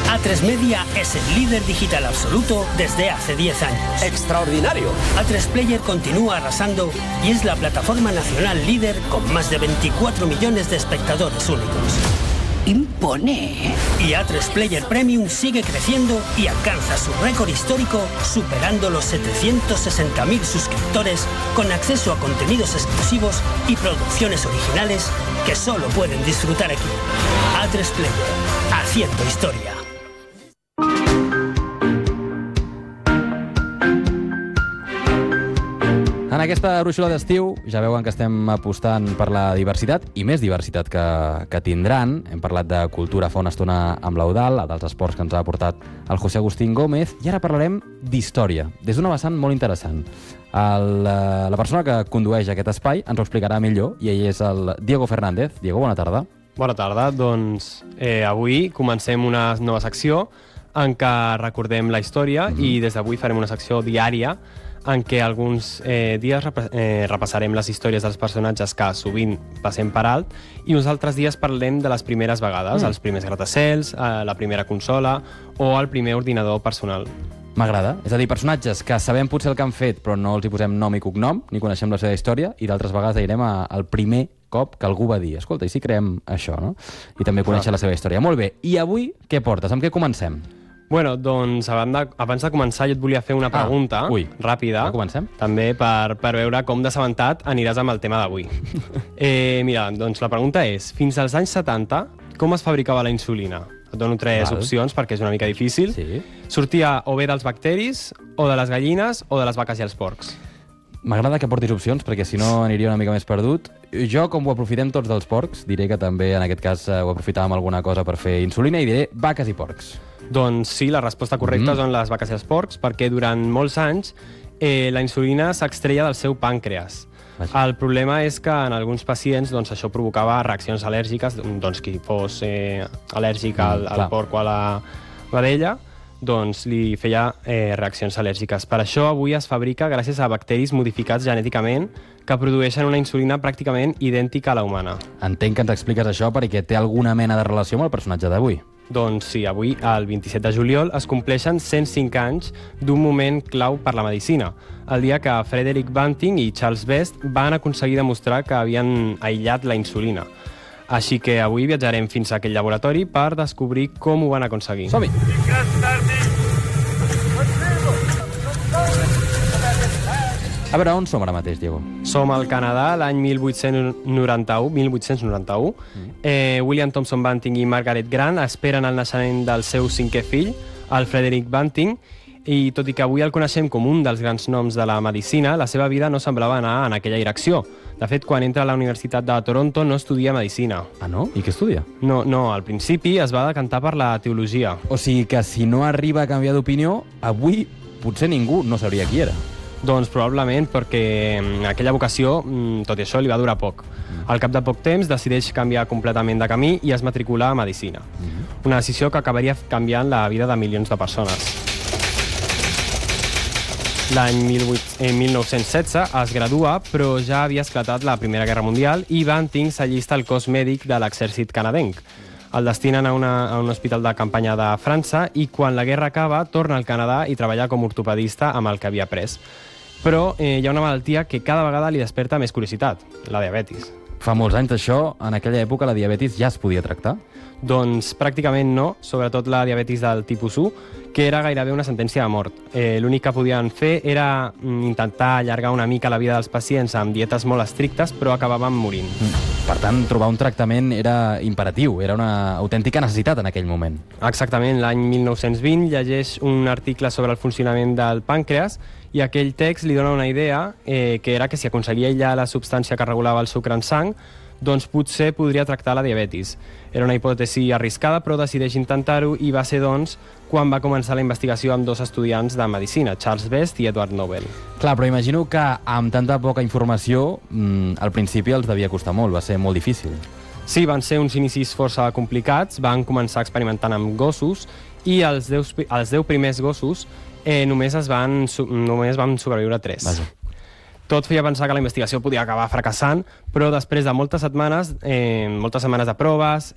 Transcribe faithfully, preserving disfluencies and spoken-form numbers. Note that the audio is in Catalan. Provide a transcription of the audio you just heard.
A tres Media es el líder digital absoluto desde hace diez años. ¡Extraordinario! A tres Player continúa arrasando y es la plataforma nacional líder con más de veinticuatro millones de espectadores únicos. Impone. Y A tres Player Premium sigue creciendo y alcanza su récord histórico, superando los setecientos sesenta mil suscriptores con acceso a contenidos exclusivos y producciones originales que solo pueden disfrutar aquí. A tres Player, haciendo historia. En aquesta brúixola d'estiu ja veuen que estem apostant per la diversitat i més diversitat que, que tindran. Hem parlat de cultura fa una estona amb l'Eudal, dels esports que ens ha portat el José Agustín Gómez, i ara parlarem d'història, des d'una vessant molt interessant. El, la persona que condueix aquest espai ens ho explicarà millor, i ell és el Diego Fernández. Diego, bona tarda. Bona tarda. Doncs eh, avui comencem una nova secció en què recordem la història mm-hmm. i des d'avui farem una secció diària en què alguns eh, dies rep eh, repassarem les històries dels personatges que sovint passem per alt i uns altres dies parlem de les primeres vegades, mm. els primers gratacels, eh, la primera consola o el primer ordinador personal. M'agrada. És a dir, personatges que sabem potser el que han fet però no els hi posem nom i cognom, ni coneixem la seva història, i d'altres vegades anirem a, al primer cop que algú va dir, escolta, i si creem això, no? I també conèixer la seva història. Molt bé. I avui què portes? Amb què comencem? Bueno, doncs abans de començar jo et volia fer una pregunta ah, ui. ràpida, comencem? també per, per veure com d'assabentat aniràs amb el tema d'avui. eh, mira, doncs la pregunta és, fins als anys setanta, com es fabricava la insulina? Et dono tres Val. opcions perquè és una mica difícil. Sí. Sortia o bé dels bacteris, o de les gallines, o de les vaques i els porcs. M'agrada que portis opcions, perquè si no aniria una mica més perdut. Jo, com ho aprofitem tots dels porcs, diré que també en aquest cas ho aprofitàvem alguna cosa per fer insulina i diré vaques i porcs. Doncs sí, la resposta correcta mm. són les vaques i els porcs, perquè durant molts anys eh, la insulina s'extreia del seu pàncreas. Vaja. El problema és que en alguns pacients doncs, això provocava reaccions al·lèrgiques, doncs qui fos eh, al·lèrgic al, al porc o a la vedella, doncs li feia eh, reaccions al·lèrgiques. Per això avui es fabrica gràcies a bacteris modificats genèticament que produeixen una insulina pràcticament idèntica a la humana. Entenc que ens expliques això perquè té alguna mena de relació amb el personatge d'avui. Doncs sí, avui, el vint-i-set de juliol, es compleixen cent cinc anys d'un moment clau per la medicina, el dia que Frederick Banting i Charles Best van aconseguir demostrar que havien aïllat la insulina. Així que avui viatjarem fins a aquell laboratori per descobrir com ho van aconseguir. Som-hi! A veure, on som ara mateix, Diego? Som al Canadà, l'any mil vuit-cents noranta-u. mil vuit-cents noranta-u. Mm. Eh, William Thompson Banting i Margaret Grant esperen el naixement del seu cinquè fill, el Frederick Banting, i tot i que avui el coneixem com un dels grans noms de la medicina, la seva vida no semblava anar en aquella direcció. De fet, quan entra a la Universitat de Toronto no estudia medicina. Ah, no? I què estudia? No, no, al principi es va decantar per la teologia. O sigui que si no arriba a canviar d'opinió, avui potser ningú no sabria qui era. Doncs probablement perquè aquella vocació, tot i això, li va durar poc. Al cap de poc temps decideix canviar completament de camí i es matricula a medicina. Una decisió que acabaria canviant la vida de milions de persones. L'any mil nou-cents setze es gradua, però ja havia esclatat la Primera Guerra Mundial i Banting s'allista al cos mèdic de l'exèrcit canadenc. El destinen a, una, a un hospital de campanya de França i quan la guerra acaba torna al Canadà i treballa com ortopedista amb el que havia après. Però eh, hi ha una malaltia que cada vegada li desperta més curiositat, la diabetis. Fa molts anys d'això, en aquella època la diabetis ja es podia tractar? Doncs pràcticament no, sobretot la diabetis del tipus u, que era gairebé una sentència de mort. Eh, L'únic que podien fer era intentar allargar una mica la vida dels pacients amb dietes molt estrictes, però acabaven morint. Mm. Per tant, trobar un tractament era imperatiu, era una autèntica necessitat en aquell moment. Exactament, l'any mil nou-cents vint llegeix un article sobre el funcionament del pàncreas i aquell text li dona una idea, eh, que era que si aconseguia aïllar la substància que regulava el sucre en sang, doncs potser podria tractar la diabetis. Era una hipòtesi arriscada, però decideix intentar-ho i va ser, doncs, quan va començar la investigació amb dos estudiants de medicina, Charles Best i Edward Nobel. Clar, però imagino que amb tanta poca informació, mmm, al principi els devia costar molt, va ser molt difícil. Sí, van ser uns inicis força complicats, van començar experimentant amb gossos i els deu, els deu primers gossos eh, només, es van, només van sobreviure tres. Vaja. Tot feia pensar que la investigació podia acabar fracassant, però després de moltes setmanes, eh, moltes setmanes de proves,